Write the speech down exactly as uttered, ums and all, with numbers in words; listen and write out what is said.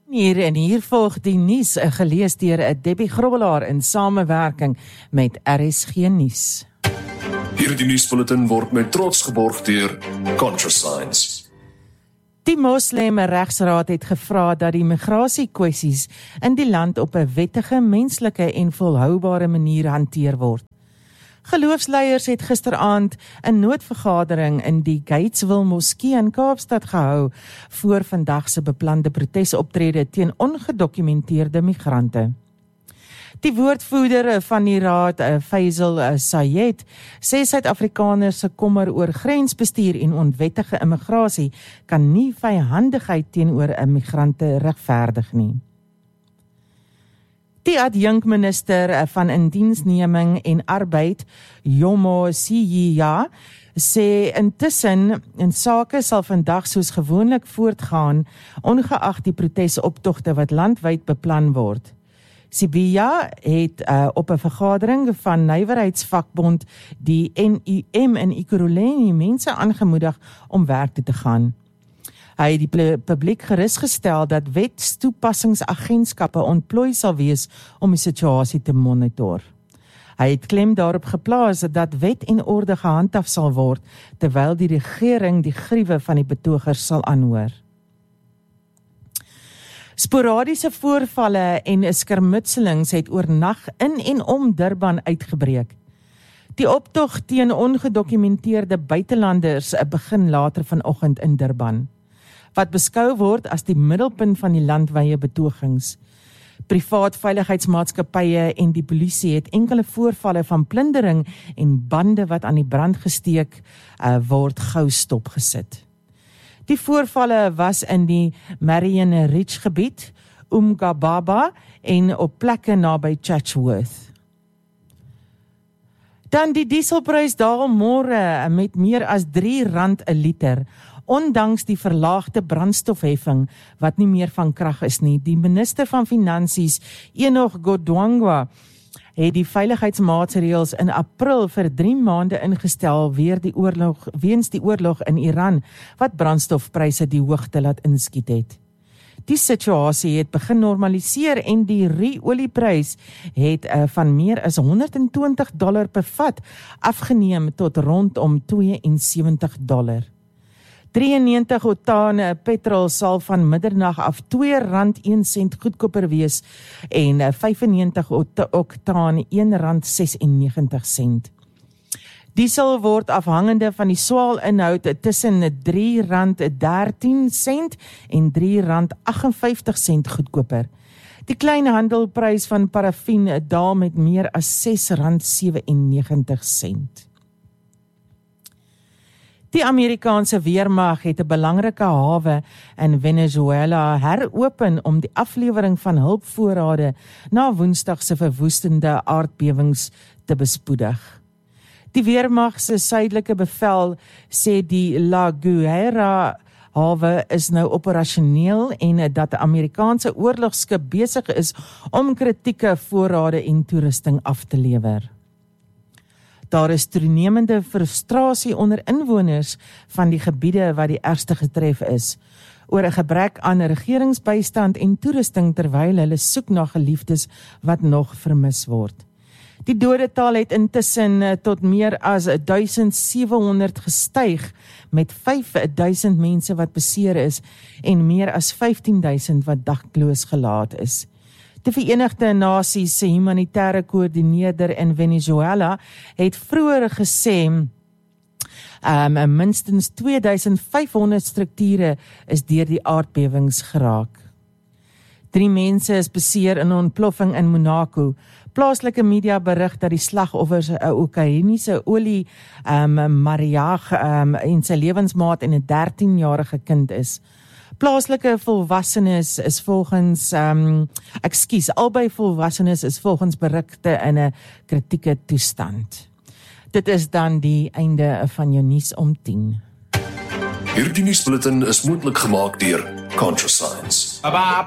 Hier en hier volg die nuus, gelees deur Debbie Grobbelaar in samewerking met R S G Nuus. Hierdie nuusbulletin word met trots geborg deur ContraScience. Die Moslem Regsraad het gevra dat die migrasiekwessies in die land op 'n wettige, menslike en volhoubare manier hanteer word. Geloofsleiers het gisteraand 'n noodvergadering in die Gatesville Moskee in Kaapstad gehou voor vandag se beplande protesoptrede teen ongedokumenteerde migrante. Die woordvoerder van die raad, Faisal Sayed, sê Suid-Afrikaners se kommer oor grensbestuur en onwettige immigrasie kan nie vyhandigheid teenoor 'n migrante regverdig nie. Die adjunkminister van Indiensneming en Arbeid, Jomo Siya, sê intussen in sake sal vandag soos gewoonlik voortgaan, ongeag die protesoptogte wat landwyd beplan word. Sibiya het uh, op 'n vergadering van Nywerheidsvakbond die N U M in Ekurhuleni mense aangemoedig om werk toe te gaan. Hy het die publiek gerusgestel dat wetstoepassingsagentskappe ontplooi sal wees om die situasie te monitor. Hy het klem daarop geplaas dat wet en orde gehandhaaf sal word, terwyl die regering die gruwe van die betogers sal aanhoor. Sporadiese voorvalle en skermutselings het oornag in en om Durban uitgebreek. Die optog teen ongedokumenteerde buitelanders begin later vanoggend in Durban, wat beskou word as die middelpunt van die landwye betogings. Privaat veiligheidsmaatskappye en die polisie het enkele voorvalle van plundering en bande wat aan die brand gesteek uh, word gou stopgesit. Die voorvalle was in die Marion Ridge gebied, Umgababa en op plekke naby Chatsworth. Dan die dieselprys daal môre met meer as drie rand 'n liter, ondanks die verlaagde brandstofheffing wat nie meer van krag is nie. Die minister van Finansies, Enoch Godongwa, het die veiligheidsmaatreëls in April vir drie maande ingestel weer die oorlog, weens die oorlog in Iran, wat brandstofpryse die hoogte laat inskiet het. Die situasie het begin normaliseer en die ruolieprys het uh, van meer as honderd en twintig dollar per vat afgeneem tot rondom twee en sewentig dollar. drie en negentig oktane petrol sal van middernag af twee rand een sent goedkoper wees en vyf en negentig oktaan een rand ses en negentig sent. Diesel word afhangende van die swaal inhoud tussen drie rand dertien sent en drie rand agt en vyftig sent goedkoper. Die kleinhandelprys van parafien daal met meer as ses rand sewe en negentig sent. Die Amerikaanse weermag het 'n belangrike hawe in Venezuela heropen om die aflewering van hulpvoorrade na Woensdag se verwoestende aardbewings te bespoedig. Die weermag se suidelike bevel sê die La Guaira hawe is nou operasioneel en dat 'n Amerikaanse oorlogskip besig is om kritieke voorrade en toerusting af te lewer. Daar is toenemende frustrasie onder inwoners van die gebiede wat die ergste getref is, oor 'n gebrek aan regeringsbystand en toerusting terwyl hulle soek na geliefdes wat nog vermis word. Die dodetal het intussen tot meer as duisend sewe honderd gestyg, met vyf duisend mense wat beseer is en meer as vyftien duisend wat dakloos gelaat is. Die Verenigde Nasies se humanitêre koördineerder in Venezuela het vroeër gesê um, minstens twee duisend vyf honderd strukture is deur die aardbewings geraak. Drie mense is beseer in 'n ontploffing in Monaco. Plaaslike media berig dat die slagoffers 'n Oekraïense olie um, mariaag um, en sy lewensmaat en 'n dertienjarige kind is. Plaaslike volwassenes is volgens, um, ekskuus, albei volwassenes is volgens berigte in 'n kritieke toestand. Dit is dan die einde van jou nuus om tien. Hierdie nuusbulletin is moontlik gemaak deur ContraScience.